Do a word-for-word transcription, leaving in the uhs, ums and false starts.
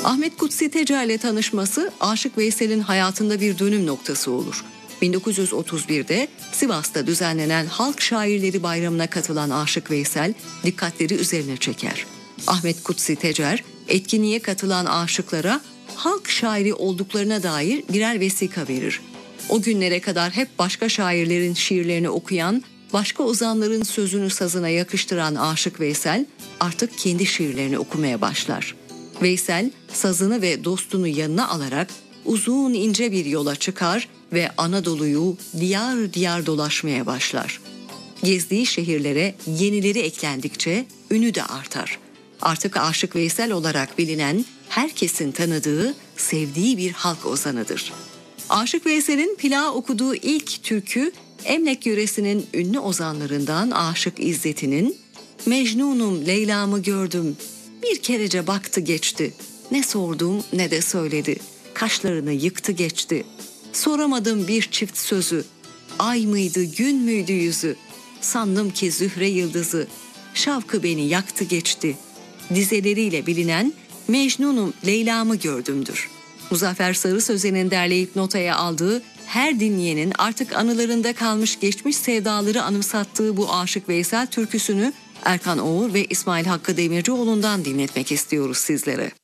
Ahmet Kutsi Tecer ile tanışması Aşık Veysel'in hayatında bir dönüm noktası olur. bin dokuz yüz otuz birde Sivas'ta düzenlenen Halk Şairleri Bayramı'na katılan Aşık Veysel dikkatleri üzerine çeker. Ahmet Kutsi Tecer etkinliğe katılan aşıklara halk şairi olduklarına dair birer vesika verir. O günlere kadar hep başka şairlerin şiirlerini okuyan, başka ozanların sözünü sazına yakıştıran Aşık Veysel artık kendi şiirlerini okumaya başlar. Veysel sazını ve dostunu yanına alarak uzun ince bir yola çıkar ve Anadolu'yu diyar diyar dolaşmaya başlar. Gezdiği şehirlere yenileri eklendikçe ünü de artar. Artık Aşık Veysel olarak bilinen, herkesin tanıdığı, sevdiği bir halk ozanıdır. Aşık Veysel'in plağı okuduğu ilk türkü, Emlak yöresinin ünlü ozanlarından Aşık İzzet'inin "Mecnunum Leyla'mı gördüm, bir kerece baktı geçti, ne sordum ne de söyledi, kaşlarını yıktı geçti, soramadım bir çift sözü, ay mıydı gün müydü yüzü, sandım ki zühre yıldızı, şavkı beni yaktı geçti" dizeleriyle bilinen "Mecnunum Leyla'mı gördüm'dür. Muzaffer Sarı Sözen'in derleyip notaya aldığı, her dinleyenin artık anılarında kalmış geçmiş sevdaları anımsattığı bu Aşık Veysel türküsünü Erkan Oğur ve İsmail Hakkı Demircioğlu'ndan dinletmek istiyoruz sizlere.